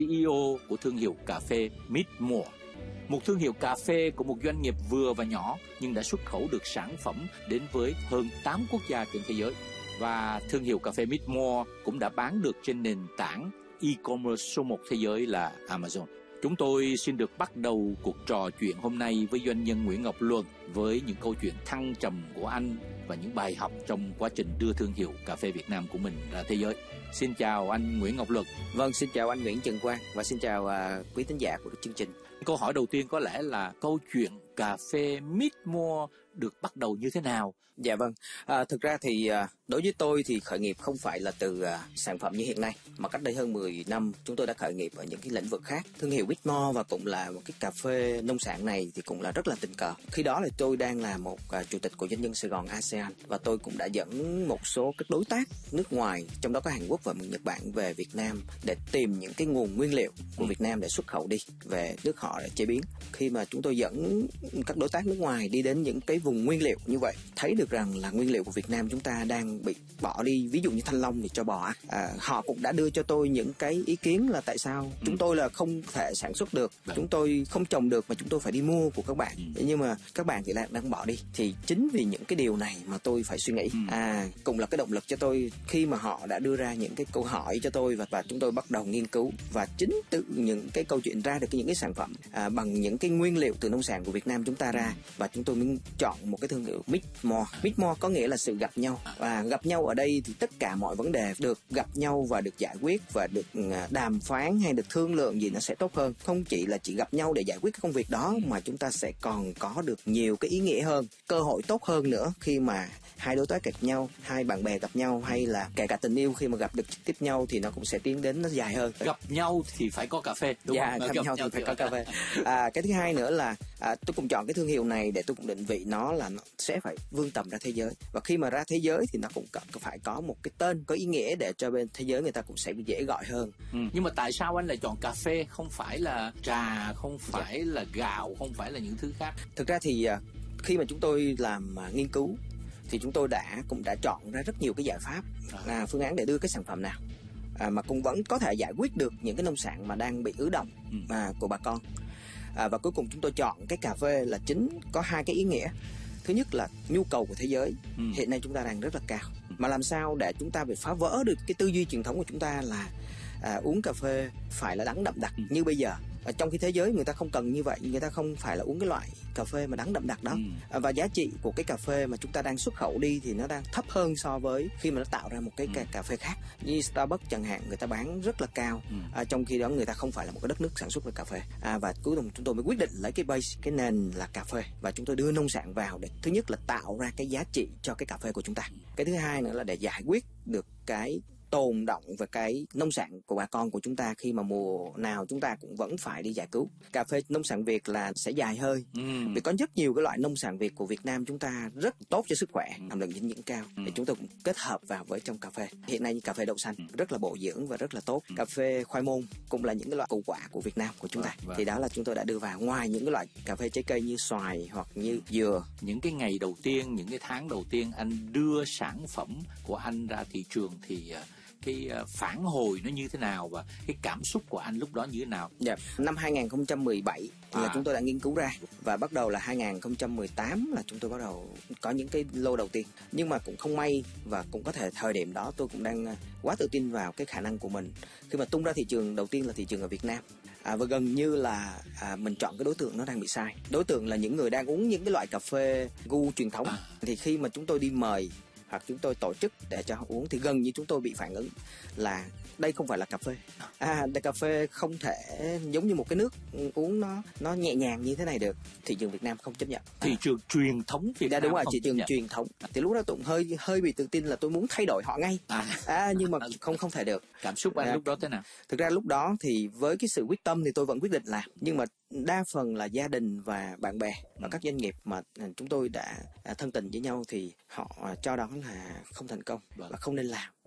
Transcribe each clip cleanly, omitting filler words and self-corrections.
CEO của thương hiệu cà phê Mid-More, một thương hiệu cà phê của một doanh nghiệp vừa và nhỏ nhưng đã xuất khẩu được sản phẩm đến với hơn 8 quốc gia trên thế giới. Và thương hiệu cà phê Mid-More cũng đã bán được trên nền tảng e-commerce số 1 thế giới là Amazon. Chúng tôi xin được bắt đầu cuộc trò chuyện hôm nay với doanh nhân Nguyễn Ngọc Luân với những câu chuyện thăng trầm của anh và những bài học trong quá trình đưa thương hiệu cà phê Việt Nam của mình ra thế giới. Xin chào anh Nguyễn Ngọc Luân. Vâng, xin chào anh Nguyễn Trần Quang và xin chào quý thính giả của chương trình. Câu hỏi đầu tiên có lẽ là câu chuyện cà phê Mid-More được bắt đầu như thế nào? Dạ vâng, thực ra thì đối với tôi thì khởi nghiệp không phải là từ sản phẩm như hiện nay, mà cách đây hơn 10 năm chúng tôi đã khởi nghiệp ở những cái lĩnh vực khác. Thương hiệu Mid-More và cũng là một cái cà phê nông sản này thì cũng là rất là tình cờ. Khi đó là tôi đang là một chủ tịch của doanh nhân Sài Gòn ASEAN và tôi cũng đã dẫn một số các đối tác nước ngoài, trong đó có Hàn Quốc và Nhật Bản về Việt Nam để tìm những cái nguồn nguyên liệu của Việt Nam để xuất khẩu đi về nước họ để chế biến. Khi mà chúng tôi dẫn các đối tác nước ngoài đi đến những cái vùng nguyên liệu như vậy, thấy được rằng là nguyên liệu của Việt Nam chúng ta đang bị bỏ đi, ví dụ như thanh long thì cho bò ăn. Họ cũng đã đưa cho tôi những cái ý kiến là tại sao chúng tôi là không thể sản xuất được, chúng tôi không trồng được mà chúng tôi phải đi mua của các bạn, nhưng mà các bạn thì đang bỏ đi. Thì chính vì những cái điều này mà tôi phải suy nghĩ, cũng là cái động lực cho tôi khi mà họ đã đưa ra những cái câu hỏi cho tôi và chúng tôi bắt đầu nghiên cứu và chính từ những cái câu chuyện ra được những cái sản phẩm bằng những cái nguyên liệu từ nông sản của Việt Nam chúng ta ra, và chúng tôi mới chọn một cái thương hiệu Mid-More. Mid-More có nghĩa là sự gặp nhau, và gặp nhau ở đây thì tất cả mọi vấn đề được gặp nhau và được giải quyết và được đàm phán hay được thương lượng gì nó sẽ tốt hơn. Không chỉ là chỉ gặp nhau để giải quyết cái công việc đó, mà chúng ta sẽ còn có được nhiều cái ý nghĩa hơn, cơ hội tốt hơn nữa khi mà hai đối tác gặp nhau, hai bạn bè gặp nhau, hay là kể cả tình yêu khi mà gặp được trực tiếp nhau thì nó cũng sẽ tiến đến nó dài hơn. Gặp nhau thì phải có cà phê, đúng không? Gặp nhau thì phải có cà phê. Cái thứ hai nữa là tôi cũng chọn cái thương hiệu này để tôi cũng định vị nó là nó sẽ phải vươn tầm ra thế giới, và khi mà ra thế giới thì nó cũng phải có một cái tên có ý nghĩa để cho bên thế giới người ta cũng sẽ dễ gọi hơn. Nhưng mà tại sao anh lại chọn cà phê, không phải là trà, không phải là gạo, không phải là những thứ khác? Thực ra thì khi mà chúng tôi làm nghiên cứu thì chúng tôi cũng đã chọn ra rất nhiều cái giải pháp, phương án để đưa cái sản phẩm nào mà cũng vẫn có thể giải quyết được những cái nông sản mà đang bị ứ đọng của bà con. Và cuối cùng chúng tôi chọn cái cà phê là chính có hai cái ý nghĩa. Thứ nhất là nhu cầu của thế giới hiện nay chúng ta đang rất là cao, mà làm sao để chúng ta phải phá vỡ được cái tư duy truyền thống của chúng ta là uống cà phê phải là đắng đậm đặc như bây giờ. Trong khi thế giới người ta không cần như vậy, người ta không phải là uống cái loại cà phê mà đắng đậm đặc đó. Và giá trị của cái cà phê mà chúng ta đang xuất khẩu đi thì nó đang thấp hơn so với khi mà nó tạo ra một cái cà phê khác. Như Starbucks chẳng hạn, người ta bán rất là cao, trong khi đó người ta không phải là một cái đất nước sản xuất về cà phê. Và cuối cùng chúng tôi mới quyết định lấy cái base, cái nền là cà phê, và chúng tôi đưa nông sản vào để thứ nhất là tạo ra cái giá trị cho cái cà phê của chúng ta. Cái thứ hai nữa là để giải quyết được cái tồn đọng về cái nông sản của bà con của chúng ta khi mà mùa nào chúng ta cũng vẫn phải đi giải cứu. Cà phê nông sản Việt là sẽ dài hơi, vì có rất nhiều cái loại nông sản Việt của Việt Nam chúng ta rất tốt cho sức khỏe, hàm lượng dinh dưỡng cao, để chúng tôi cũng kết hợp vào với trong cà phê. Hiện nay như cà phê đậu xanh rất là bổ dưỡng và rất là tốt. Cà phê khoai môn cũng là những cái loại củ quả của Việt Nam của chúng ta. Thì đó là chúng tôi đã đưa vào, ngoài những cái loại cà phê trái cây như xoài hoặc như dừa. Những cái ngày đầu tiên, những cái tháng đầu tiên anh đưa sản phẩm của anh ra thị trường thì cái phản hồi nó như thế nào và cái cảm xúc của anh lúc đó như thế nào? Năm 2017 là chúng tôi đã nghiên cứu ra, và bắt đầu là 2018 là chúng tôi bắt đầu có những cái lô đầu tiên. Nhưng mà cũng không may, và cũng có thể thời điểm đó tôi cũng đang quá tự tin vào cái khả năng của mình khi mà tung ra thị trường đầu tiên là thị trường ở Việt Nam. Và gần như là mình chọn cái đối tượng nó đang bị sai. Đối tượng là những người đang uống những cái loại cà phê gu truyền thống. Thì khi mà chúng tôi đi mời hoặc chúng tôi tổ chức để cho họ uống thì gần như chúng tôi bị phản ứng là đây không phải là cà phê. Đây cà phê không thể giống như một cái nước uống nó nhẹ nhàng như thế này được. Thị trường Việt Nam không chấp nhận. Thị trường truyền thống Việt Nam đúng rồi, không thị trường chấp nhận. truyền thống. Thì lúc đó tôi cũng hơi bị tự tin là tôi muốn thay đổi họ ngay. Nhưng mà không thể được. Cảm xúc anh lúc đó thế nào? Thực ra lúc đó thì với cái sự quyết tâm thì tôi vẫn quyết định làm, nhưng mà đa phần là gia đình và bạn bè và các doanh nghiệp mà chúng tôi đã thân tình với nhau thì họ cho đó là không thành công và không nên làm.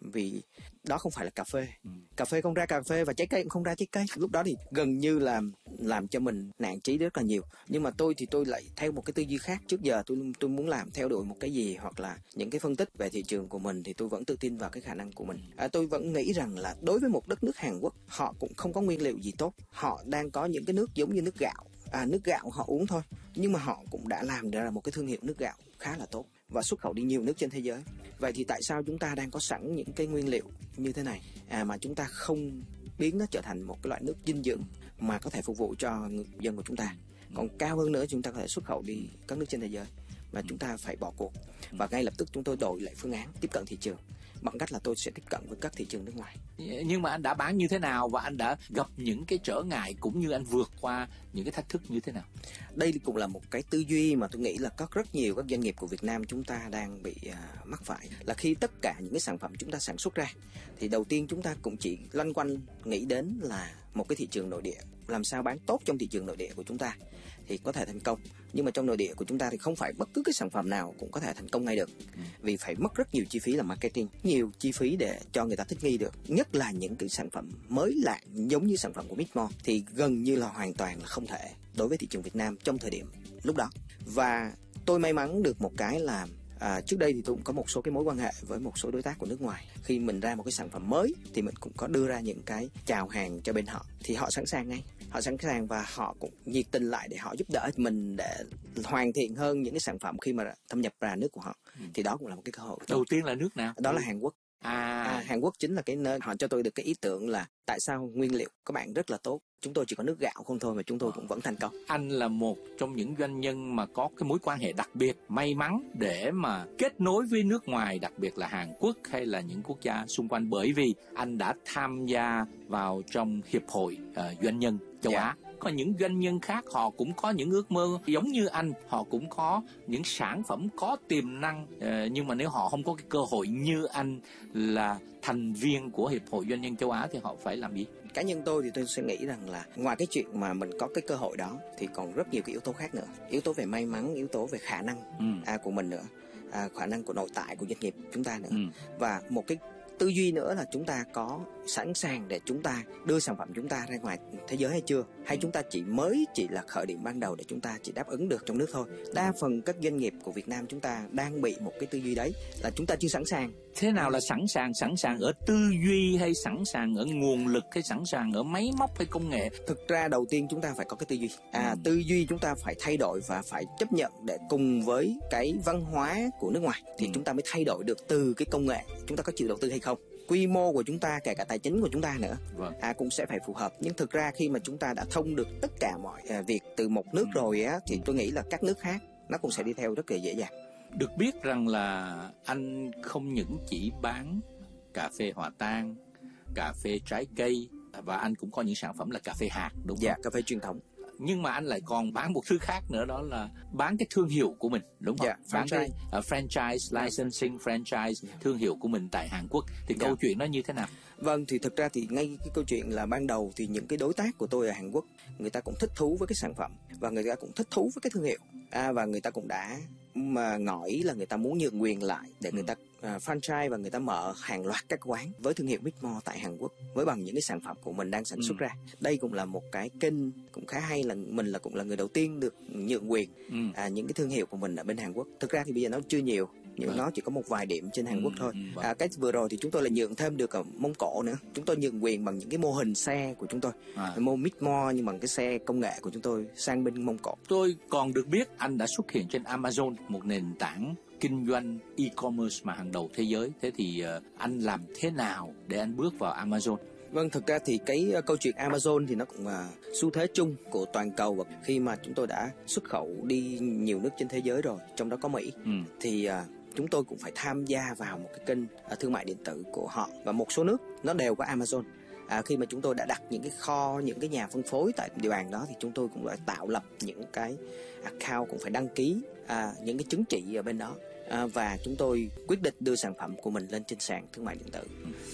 vì đó không phải là cà phê. Cà phê không ra cà phê và trái cây cũng không ra trái cây. Lúc đó thì gần như là làm cho mình nản chí rất là nhiều. Nhưng mà tôi lại theo một cái tư duy khác. Trước giờ tôi muốn làm theo đuổi một cái gì, hoặc là những cái phân tích về thị trường của mình, thì tôi vẫn tự tin vào cái khả năng của mình. Tôi vẫn nghĩ rằng là đối với một đất nước Hàn Quốc, họ cũng không có nguyên liệu gì tốt. Họ đang có những cái nước giống như nước gạo. Nước gạo họ uống thôi, nhưng mà họ cũng đã làm ra một cái thương hiệu nước gạo khá là tốt và xuất khẩu đi nhiều nước trên thế giới. Vậy thì tại sao chúng ta đang có sẵn những cái nguyên liệu như thế này mà chúng ta không biến nó trở thành một cái loại nước dinh dưỡng mà có thể phục vụ cho người dân của chúng ta? Còn cao hơn nữa, chúng ta có thể xuất khẩu đi các nước trên thế giới, và chúng ta phải bỏ cuộc. Và ngay lập tức chúng tôi đổi lại phương án tiếp cận thị trường bằng cách là tôi sẽ tiếp cận với các thị trường nước ngoài. Nhưng mà anh đã bán như thế nào, và anh đã gặp những cái trở ngại cũng như anh vượt qua những cái thách thức như thế nào? Đây cũng là một cái tư duy mà tôi nghĩ là có rất nhiều các doanh nghiệp của Việt Nam chúng ta đang bị mắc phải, là khi tất cả những cái sản phẩm chúng ta sản xuất ra thì đầu tiên chúng ta cũng chỉ loanh quanh nghĩ đến là một cái thị trường nội địa, làm sao bán tốt trong thị trường nội địa của chúng ta thì có thể thành công. Nhưng mà trong nội địa của chúng ta thì không phải bất cứ cái sản phẩm nào cũng có thể thành công ngay được, vì phải mất rất nhiều chi phí là marketing, nhiều chi phí để cho người ta thích nghi được. Nhất là những cái sản phẩm mới lạ giống như sản phẩm của Mixmore thì gần như là hoàn toàn là không thể đối với thị trường Việt Nam trong thời điểm lúc đó. Và tôi may mắn được một cái là trước đây thì tôi cũng có một số cái mối quan hệ với một số đối tác của nước ngoài. Khi mình ra một cái sản phẩm mới thì mình cũng có đưa ra những cái chào hàng cho bên họ, thì họ sẵn sàng ngay, họ sẵn sàng và họ cũng nhiệt tình lại để họ giúp đỡ mình để hoàn thiện hơn những cái sản phẩm khi mà thâm nhập vào nước của họ. Thì đó cũng là một cái cơ hội. Đầu tiên là nước nào? Đó là Hàn Quốc. Hàn Quốc chính là cái nơi họ cho tôi được cái ý tưởng là tại sao nguyên liệu các bạn rất là tốt, chúng tôi chỉ có nước gạo không thôi mà chúng tôi cũng vẫn thành công. Anh là một trong những doanh nhân mà có cái mối quan hệ đặc biệt, may mắn để mà kết nối với nước ngoài, đặc biệt là Hàn Quốc hay là những quốc gia xung quanh, bởi vì anh đã tham gia vào trong hiệp hội doanh nhân châu Á. Có những doanh nhân khác họ cũng có những ước mơ giống như anh, họ cũng có những sản phẩm có tiềm năng, nhưng mà nếu họ không có cái cơ hội như anh là thành viên của Hiệp hội Doanh nhân châu Á thì họ phải làm gì? Cá nhân tôi thì tôi sẽ nghĩ rằng là ngoài cái chuyện mà mình có cái cơ hội đó thì còn rất nhiều cái yếu tố khác nữa. Yếu tố về may mắn, yếu tố về khả năng của mình nữa, khả năng của nội tại của doanh nghiệp chúng ta nữa. Và một cái tư duy nữa là chúng ta có sẵn sàng để chúng ta đưa sản phẩm chúng ta ra ngoài thế giới hay chưa, hay chúng ta chỉ là khởi điểm ban đầu để chúng ta chỉ đáp ứng được trong nước thôi. Đa phần các doanh nghiệp của Việt Nam chúng ta đang bị một cái tư duy đấy là chúng ta chưa sẵn sàng. Thế nào là sẵn sàng? Sẵn sàng ở tư duy hay sẵn sàng ở nguồn lực hay sẵn sàng ở máy móc hay công nghệ? Thực ra đầu tiên chúng ta phải có cái tư duy. Tư duy chúng ta phải thay đổi và phải chấp nhận để cùng với cái văn hóa của nước ngoài thì chúng ta mới thay đổi được từ cái công nghệ. Chúng ta có chịu đầu tư hay không? Quy mô của chúng ta, kể cả tài chính của chúng ta nữa, cũng sẽ phải phù hợp. Nhưng thực ra khi mà chúng ta đã thông được tất cả mọi việc từ một nước rồi á, thì tôi nghĩ là các nước khác nó cũng sẽ đi theo rất là dễ dàng. Được biết rằng là anh không những chỉ bán cà phê hòa tan, cà phê trái cây, và anh cũng có những sản phẩm là cà phê hạt, đúng không? Dạ, cà phê truyền thống. Nhưng mà anh lại còn bán một thứ khác nữa, đó là bán cái thương hiệu của mình, đúng không? Bán cái franchise, licensing franchise, thương hiệu của mình tại Hàn Quốc. Thì câu chuyện nó như thế nào? Vâng, thì thực ra thì ngay cái câu chuyện là ban đầu thì những cái đối tác của tôi ở Hàn Quốc, người ta cũng thích thú với cái sản phẩm và người ta cũng thích thú với cái thương hiệu, và người ta cũng đã mà ngỏ ý là người ta muốn nhượng quyền lại để người ta franchise và người ta mở hàng loạt các quán với thương hiệu Mixmore tại Hàn Quốc với bằng những cái sản phẩm của mình đang sản xuất ra. Đây cũng là một cái kênh cũng khá hay, là mình cũng là người đầu tiên được nhượng quyền những cái thương hiệu của mình ở bên Hàn Quốc. Thực ra thì bây giờ nó chưa nhiều, nhưng nó chỉ có một vài điểm trên Hàn Quốc thôi. Cái vừa rồi thì chúng tôi là nhượng thêm được ở Mông Cổ nữa. Chúng tôi nhượng quyền bằng những cái mô hình xe của chúng tôi, mô Mixmore nhưng bằng cái xe công nghệ của chúng tôi sang bên Mông Cổ. Tôi còn được biết anh đã xuất hiện trên Amazon, một nền tảng kinh doanh e-commerce mà hàng đầu thế giới. Thế thì anh làm thế nào để anh bước vào Amazon? Vâng, thực ra thì cái câu chuyện Amazon thì nó cũng là xu thế chung của toàn cầu, và khi mà chúng tôi đã xuất khẩu đi nhiều nước trên thế giới rồi, trong đó có Mỹ, thì chúng tôi cũng phải tham gia vào một cái kênh thương mại điện tử của họ, và một số nước nó đều có Amazon. Khi mà chúng tôi đã đặt những cái kho, những cái nhà phân phối tại địa bàn đó, thì chúng tôi cũng đã tạo lập những cái account, cũng phải đăng ký những cái chứng chỉ ở bên đó, và chúng tôi quyết định đưa sản phẩm của mình lên trên sàn thương mại điện tử.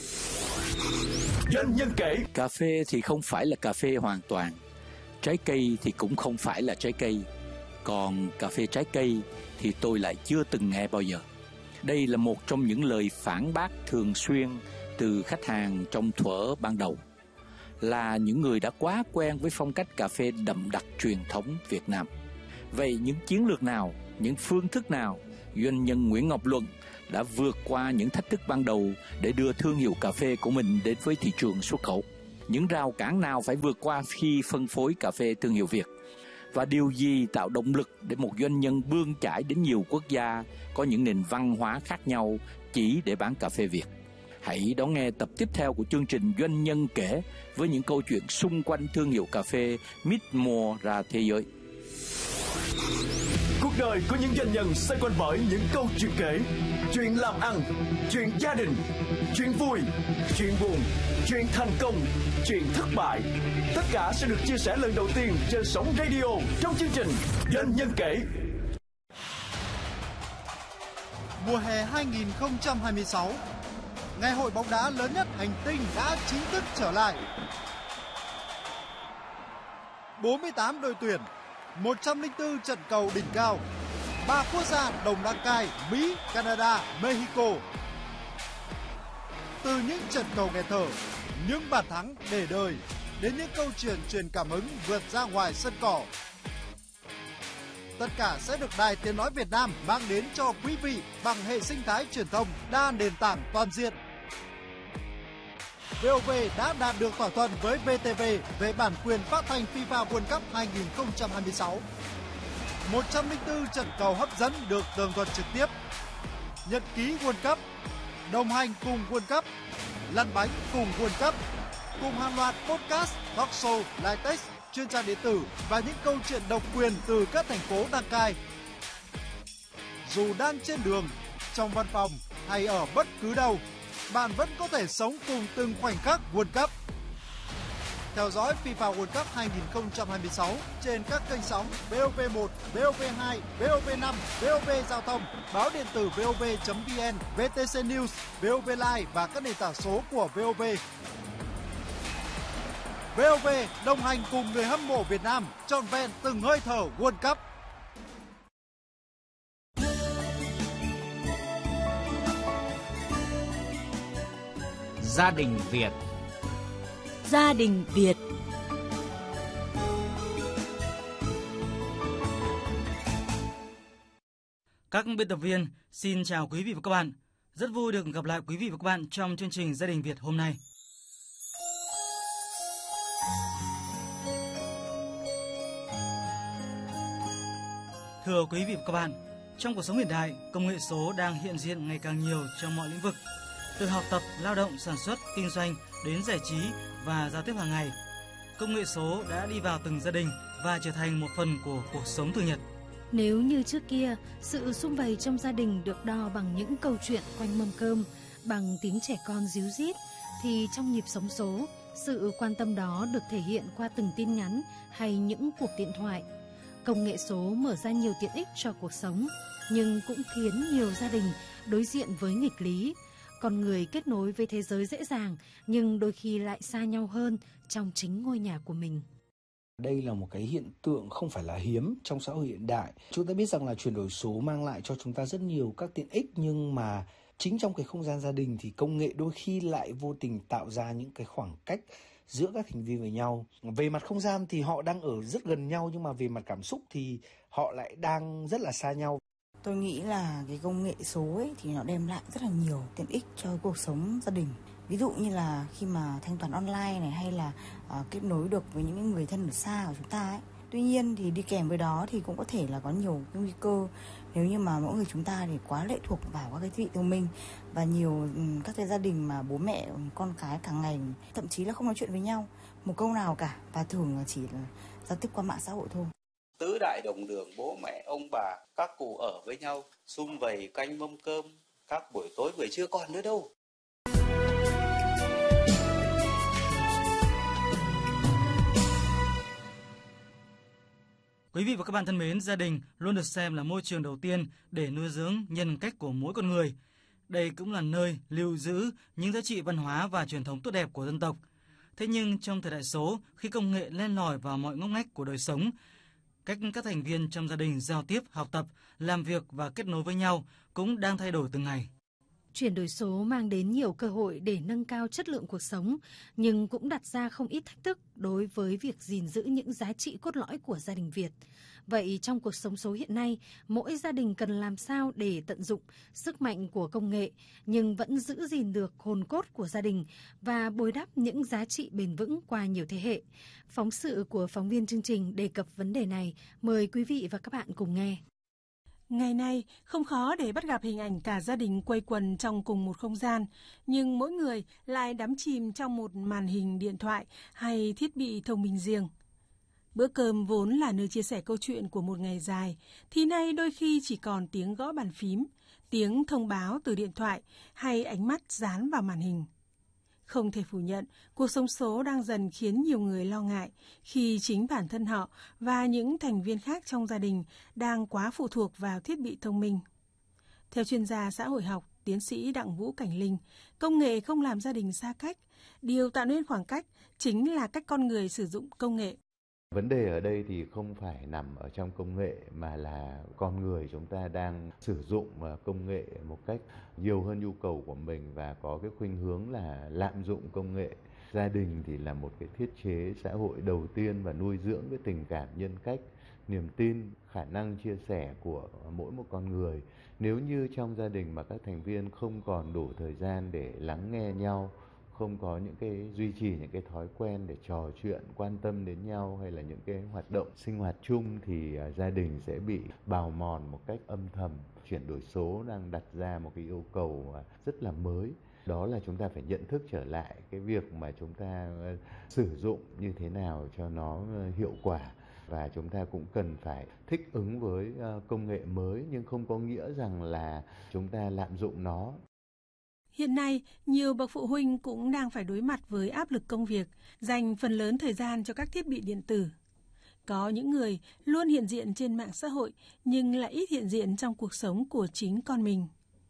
Doanh nhân kể, cà phê thì không phải là cà phê hoàn toàn, trái cây thì cũng không phải là trái cây, còn cà phê trái cây thì tôi lại chưa từng nghe bao giờ. Đây là một trong những lời phản bác thường xuyên từ khách hàng trong thuở ban đầu, là những người đã quá quen với phong cách cà phê đậm đặc truyền thống Việt Nam. Vậy những chiến lược nào, những phương thức nào doanh nhân Nguyễn Ngọc Luận đã vượt qua những thách thức ban đầu để đưa thương hiệu cà phê của mình đến với thị trường xuất khẩu? Những rào cản nào phải vượt qua khi phân phối cà phê thương hiệu Việt? Và điều gì tạo động lực để một doanh nhân bươn chải đến nhiều quốc gia có những nền văn hóa khác nhau chỉ để bán cà phê Việt? Hãy đón nghe tập tiếp theo của chương trình Doanh nhân kể với những câu chuyện xung quanh thương hiệu cà phê Mid-More ra thế giới. Cuộc đời của những doanh nhân xoay quanh bởi những câu chuyện kể, chuyện làm ăn, chuyện gia đình, chuyện vui, chuyện buồn, chuyện thành công, chuyện thất bại. Tất cả sẽ được chia sẻ lần đầu tiên trên sóng radio trong chương trình Doanh nhân kể. Mùa hè 2026, ngày hội bóng đá lớn nhất hành tinh đã chính thức trở lại. 48 đội tuyển, 104 trận cầu đỉnh cao, 3 quốc gia đồng đăng cai Mỹ, Canada, Mexico. Từ những trận cầu nghẹt thở, những bàn thắng để đời, đến những câu chuyện truyền cảm hứng vượt ra ngoài sân cỏ. Tất cả sẽ được Đài Tiếng nói Việt Nam mang đến cho quý vị bằng hệ sinh thái truyền thông đa nền tảng toàn diện. VOV đã đạt được thỏa thuận với VTV về bản quyền phát thanh FIFA World Cup 2026. 104 trận cầu hấp dẫn được tường thuật trực tiếp. Nhật ký World Cup, đồng hành cùng World Cup, lăn bánh cùng World Cup, cùng hàng loạt podcast, talk show, live text, chuyên trang điện tử và những câu chuyện độc quyền từ các thành phố đăng cai. Dù đang trên đường, trong văn phòng hay ở bất cứ đâu, bạn vẫn có thể sống cùng từng khoảnh khắc World Cup. Theo dõi FIFA World Cup 2026 trên các kênh sóng VOV1, VOV2, VOV5, VOV Giao thông, báo điện tử VOV.vn, VTC News, VOV Live và các nền tảng số của VOV. VOV đồng hành cùng người hâm mộ Việt Nam trọn vẹn từng hơi thở World Cup. Gia đình Việt. Gia đình Việt. Các biên tập viên xin chào quý vị và các bạn. Rất vui được gặp lại quý vị và các bạn trong chương trình Gia đình Việt hôm nay. Thưa quý vị và các bạn, trong cuộc sống hiện đại, công nghệ số đang hiện diện ngày càng nhiều trong mọi lĩnh vực. Từ học tập, lao động, sản xuất, kinh doanh đến giải trí và giao tiếp hàng ngày, công nghệ số đã đi vào từng gia đình và trở thành một phần của cuộc sống thường nhật. Nếu như trước kia, sự sum vầy trong gia đình được đo bằng những câu chuyện quanh mâm cơm, bằng tiếng trẻ con ríu rít, thì trong nhịp sống số, sự quan tâm đó được thể hiện qua từng tin nhắn hay những cuộc điện thoại. Công nghệ số mở ra nhiều tiện ích cho cuộc sống, nhưng cũng khiến nhiều gia đình đối diện với nghịch lý. Con người kết nối với thế giới dễ dàng, nhưng đôi khi lại xa nhau hơn trong chính ngôi nhà của mình. Đây là một cái hiện tượng không phải là hiếm trong xã hội hiện đại. Chúng ta biết rằng là chuyển đổi số mang lại cho chúng ta rất nhiều các tiện ích, nhưng mà chính trong cái không gian gia đình thì công nghệ đôi khi lại vô tình tạo ra những cái khoảng cách giữa các thành viên với nhau. Về mặt không gian thì họ đang ở rất gần nhau, nhưng mà về mặt cảm xúc thì họ lại đang rất là xa nhau. Tôi nghĩ là cái công nghệ số ấy thì nó đem lại rất là nhiều tiện ích cho cuộc sống gia đình. Ví dụ như là khi mà thanh toán online này, hay là kết nối được với những người thân ở xa của chúng ta ấy. Tuy nhiên thì đi kèm với đó thì cũng có thể là có nhiều cái nguy cơ nếu như mà mỗi người chúng ta thì quá lệ thuộc vào các cái thiết bị thông minh, và nhiều các cái gia đình mà bố mẹ con cái cả ngày thậm chí là không nói chuyện với nhau một câu nào cả, và thường là chỉ là giao tiếp qua mạng xã hội thôi. Tứ đại đồng đường, bố mẹ ông bà các cụ ở với nhau sum vầy canh mâm cơm các buổi tối buổi trưa còn nữa đâu. Quý vị và các bạn thân mến, gia đình luôn được xem là môi trường đầu tiên để nuôi dưỡng nhân cách của mỗi con người. Đây cũng là nơi lưu giữ những giá trị văn hóa và truyền thống tốt đẹp của dân tộc. Thế nhưng trong thời đại số, khi công nghệ len lỏi vào mọi ngóc ngách của đời sống, cách các thành viên trong gia đình giao tiếp, học tập, làm việc và kết nối với nhau cũng đang thay đổi từng ngày. Chuyển đổi số mang đến nhiều cơ hội để nâng cao chất lượng cuộc sống, nhưng cũng đặt ra không ít thách thức đối với việc gìn giữ những giá trị cốt lõi của gia đình Việt. Vậy trong cuộc sống số hiện nay, mỗi gia đình cần làm sao để tận dụng sức mạnh của công nghệ, nhưng vẫn giữ gìn được hồn cốt của gia đình và bồi đắp những giá trị bền vững qua nhiều thế hệ? Phóng sự của phóng viên chương trình đề cập vấn đề này. Mời quý vị và các bạn cùng nghe. Ngày nay, không khó để bắt gặp hình ảnh cả gia đình quây quần trong cùng một không gian, nhưng mỗi người lại đắm chìm trong một màn hình điện thoại hay thiết bị thông minh riêng. Bữa cơm vốn là nơi chia sẻ câu chuyện của một ngày dài, thì nay đôi khi chỉ còn tiếng gõ bàn phím, tiếng thông báo từ điện thoại hay ánh mắt dán vào màn hình. Không thể phủ nhận, cuộc sống số đang dần khiến nhiều người lo ngại khi chính bản thân họ và những thành viên khác trong gia đình đang quá phụ thuộc vào thiết bị thông minh. Theo chuyên gia xã hội học, tiến sĩ Đặng Vũ Cảnh Linh, công nghệ không làm gia đình xa cách. Điều tạo nên khoảng cách chính là cách con người sử dụng công nghệ. Vấn đề ở đây thì không phải nằm ở trong công nghệ mà là con người chúng ta đang sử dụng công nghệ một cách nhiều hơn nhu cầu của mình và có cái khuynh hướng là lạm dụng công nghệ. Gia đình thì là một cái thiết chế xã hội đầu tiên và nuôi dưỡng cái tình cảm nhân cách, niềm tin, khả năng chia sẻ của mỗi một con người. Nếu như trong gia đình mà các thành viên không còn đủ thời gian để lắng nghe nhau, không có những cái duy trì những cái thói quen để trò chuyện, quan tâm đến nhau hay là những cái hoạt động sinh hoạt chung thì gia đình sẽ bị bào mòn một cách âm thầm. Chuyển đổi số đang đặt ra một cái yêu cầu rất là mới. Đó là chúng ta phải nhận thức trở lại cái việc mà chúng ta sử dụng như thế nào cho nó hiệu quả. Và chúng ta cũng cần phải thích ứng với công nghệ mới nhưng không có nghĩa rằng là chúng ta lạm dụng nó. Hiện nay, nhiều bậc phụ huynh cũng đang phải đối mặt với áp lực công việc, dành phần lớn thời gian cho các thiết bị điện tử. Có những người luôn hiện diện trên mạng xã hội nhưng lại ít hiện diện trong cuộc sống của chính con mình.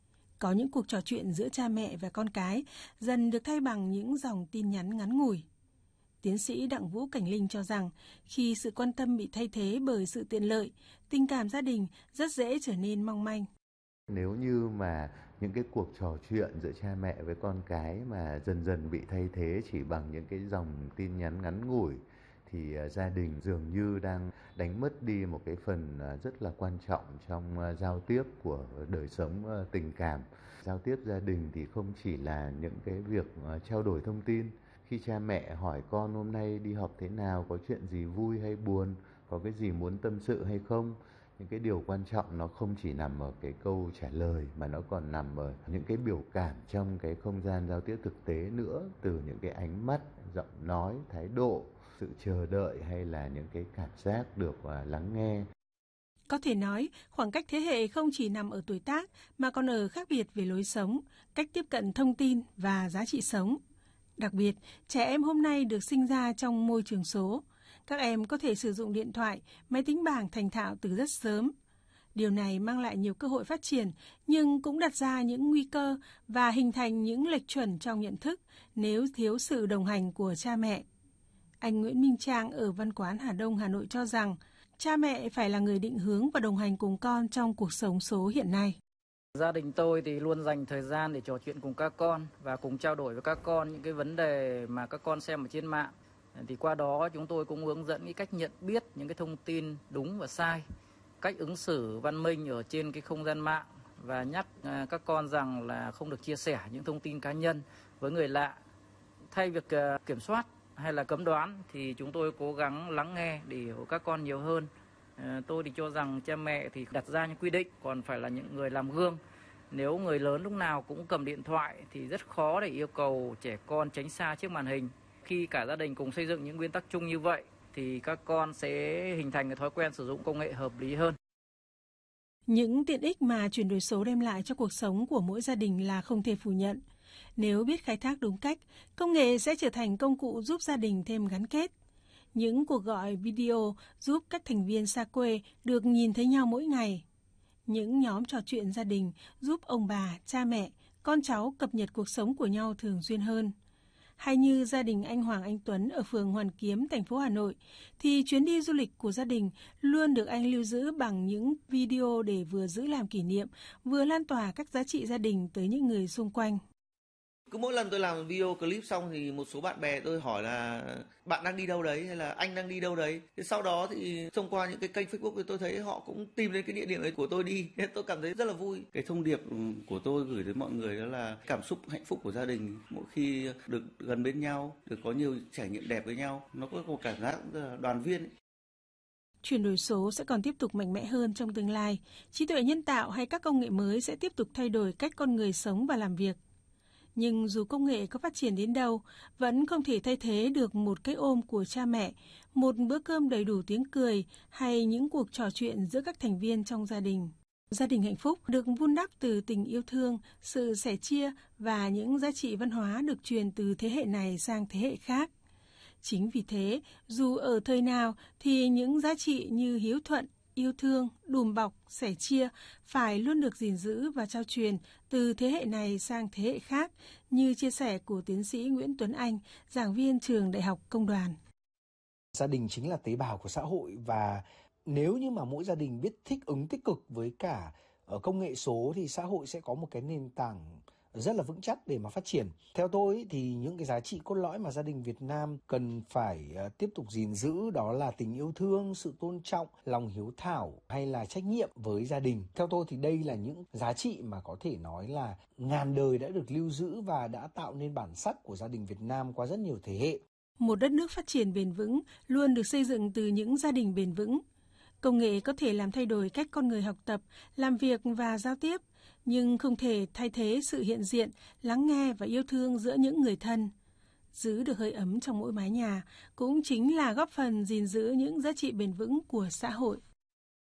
Có những cuộc trò chuyện giữa cha mẹ và con cái dần được thay bằng những dòng tin nhắn ngắn ngủi. Tiến sĩ Đặng Vũ Cảnh Linh cho rằng khi sự quan tâm bị thay thế bởi sự tiện lợi, tình cảm gia đình rất dễ trở nên mong manh. Nếu như mà những cái cuộc trò chuyện giữa cha mẹ với con cái mà dần dần bị thay thế chỉ bằng những cái dòng tin nhắn ngắn ngủi thì gia đình dường như đang đánh mất đi một cái phần rất là quan trọng trong giao tiếp của đời sống tình cảm. Giao tiếp gia đình thì không chỉ là những cái việc trao đổi thông tin. Khi cha mẹ hỏi con hôm nay đi học thế nào, có chuyện gì vui hay buồn, có cái gì muốn tâm sự hay không, những cái điều quan trọng nó không chỉ nằm ở cái câu trả lời mà nó còn nằm ở những cái biểu cảm trong cái không gian giao tiếp thực tế nữa, từ những cái ánh mắt, giọng nói, thái độ, sự chờ đợi hay là những cái cảm giác được lắng nghe. Có thể nói, khoảng cách thế hệ không chỉ nằm ở tuổi tác mà còn ở khác biệt về lối sống, cách tiếp cận thông tin và giá trị sống. Đặc biệt, trẻ em hôm nay được sinh ra trong môi trường số. Các em có thể sử dụng điện thoại, máy tính bảng thành thạo từ rất sớm. Điều này mang lại nhiều cơ hội phát triển, nhưng cũng đặt ra những nguy cơ và hình thành những lệch chuẩn trong nhận thức nếu thiếu sự đồng hành của cha mẹ. Anh Nguyễn Minh Trang ở Văn Quán Hà Đông, Hà Nội cho rằng cha mẹ phải là người định hướng và đồng hành cùng con trong cuộc sống số hiện nay. Gia đình tôi thì luôn dành thời gian để trò chuyện cùng các con và cùng trao đổi với các con những cái vấn đề mà các con xem ở trên mạng. Thì qua đó chúng tôi cũng hướng dẫn cái cách nhận biết những cái thông tin đúng và sai, cách ứng xử văn minh ở trên cái không gian mạng và nhắc các con rằng là không được chia sẻ những thông tin cá nhân với người lạ. Thay việc kiểm soát hay là cấm đoán thì chúng tôi cố gắng lắng nghe để hiểu các con nhiều hơn. Tôi thì cho rằng cha mẹ thì đặt ra những quy định, còn phải là những người làm gương. Nếu người lớn lúc nào cũng cầm điện thoại thì rất khó để yêu cầu trẻ con tránh xa chiếc màn hình. Khi cả gia đình cùng xây dựng những nguyên tắc chung như vậy thì các con sẽ hình thành cái thói quen sử dụng công nghệ hợp lý hơn. Những tiện ích mà chuyển đổi số đem lại cho cuộc sống của mỗi gia đình là không thể phủ nhận. Nếu biết khai thác đúng cách, công nghệ sẽ trở thành công cụ giúp gia đình thêm gắn kết. Những cuộc gọi video giúp các thành viên xa quê được nhìn thấy nhau mỗi ngày. Những nhóm trò chuyện gia đình giúp ông bà, cha mẹ, con cháu cập nhật cuộc sống của nhau thường xuyên hơn. hay như gia đình anh Hoàng Anh Tuấn ở phường Hoàn Kiếm, thành phố Hà Nội, thì chuyến đi du lịch của gia đình luôn được anh lưu giữ bằng những video để vừa giữ làm kỷ niệm, vừa lan tỏa các giá trị gia đình tới những người xung quanh. Cứ mỗi lần tôi làm video clip xong thì một số bạn bè tôi hỏi là bạn đang đi đâu đấy hay là anh đang đi đâu đấy. Thế sau đó thì thông qua những cái kênh Facebook thì tôi thấy họ cũng tìm đến cái địa điểm ấy của tôi đi. Nên tôi cảm thấy rất là vui. Cái thông điệp của tôi gửi đến mọi người đó là cảm xúc hạnh phúc của gia đình mỗi khi được gần bên nhau, được có nhiều trải nghiệm đẹp với nhau. Nó có một cảm giác rất là đoàn viên ấy. Chuyển đổi số sẽ còn tiếp tục mạnh mẽ hơn trong tương lai. Trí tuệ nhân tạo hay các công nghệ mới sẽ tiếp tục thay đổi cách con người sống và làm việc. Nhưng dù công nghệ có phát triển đến đâu, vẫn không thể thay thế được một cái ôm của cha mẹ, một bữa cơm đầy đủ tiếng cười hay những cuộc trò chuyện giữa các thành viên trong gia đình. Gia đình hạnh phúc được vun đắp từ tình yêu thương, sự sẻ chia và những giá trị văn hóa được truyền từ thế hệ này sang thế hệ khác. Chính vì thế, dù ở thời nào thì những giá trị như hiếu thuận, yêu thương, đùm bọc, sẻ chia phải luôn được gìn giữ và trao truyền từ thế hệ này sang thế hệ khác, như chia sẻ của tiến sĩ Nguyễn Tuấn Anh, giảng viên trường Đại học Công đoàn. Gia đình chính là tế bào của xã hội, và nếu như mà mỗi gia đình biết thích ứng tích cực với cả công nghệ số thì xã hội sẽ có một cái nền tảng rất là vững chắc để mà phát triển. Theo tôi thì những cái giá trị cốt lõi mà gia đình Việt Nam cần phải tiếp tục gìn giữ đó là tình yêu thương, sự tôn trọng, lòng hiếu thảo hay là trách nhiệm với gia đình. Theo tôi thì đây là những giá trị mà có thể nói là ngàn đời đã được lưu giữ và đã tạo nên bản sắc của gia đình Việt Nam qua rất nhiều thế hệ. Một đất nước phát triển bền vững luôn được xây dựng từ những gia đình bền vững. Công nghệ có thể làm thay đổi cách con người học tập, làm việc và giao tiếp, nhưng không thể thay thế sự hiện diện, lắng nghe và yêu thương giữa những người thân. Giữ được hơi ấm trong mỗi mái nhà cũng chính là góp phần gìn giữ những giá trị bền vững của xã hội.